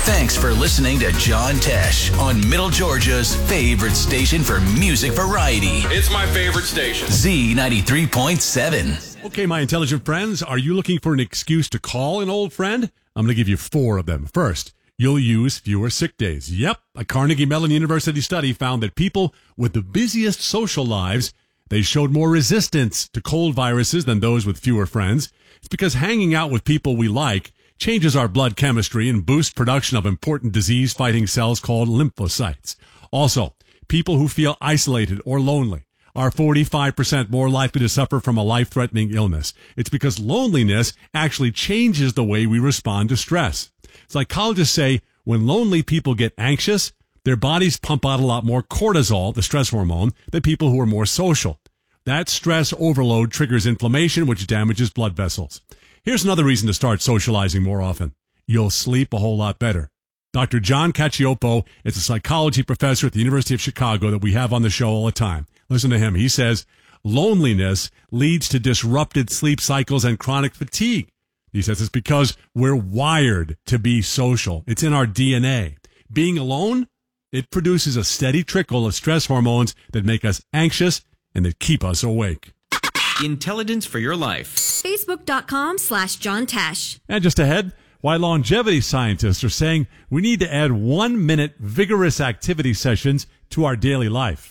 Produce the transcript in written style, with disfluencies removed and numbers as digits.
Thanks for listening to John Tesh on Middle Georgia's favorite station for music variety. It's my favorite station. Z93.7. Okay, my intelligent friends, are you looking for an excuse to call an old friend? I'm going to give you 4 of them. First, you'll use fewer sick days. Yep, a Carnegie Mellon University study found that people with the busiest social lives, they showed more resistance to cold viruses than those with fewer friends. It's because hanging out with people we like changes our blood chemistry and boosts production of important disease-fighting cells called lymphocytes. Also, people who feel isolated or lonely are 45% more likely to suffer from a life-threatening illness. It's because loneliness actually changes the way we respond to stress. Psychologists say when lonely people get anxious, their bodies pump out a lot more cortisol, the stress hormone, than people who are more social. That stress overload triggers inflammation, which damages blood vessels. Here's another reason to start socializing more often. You'll sleep a whole lot better. Dr. John Cacioppo is a psychology professor at the University of Chicago that we have on the show all the time. Listen to him. He says, loneliness leads to disrupted sleep cycles and chronic fatigue. He says it's because we're wired to be social. It's in our DNA. Being alone, it produces a steady trickle of stress hormones that make us anxious and that keep us awake. Intelligence for your life. Facebook.com/John Tesh. And just ahead, why longevity scientists are saying we need to add 1-minute vigorous activity sessions to our daily life.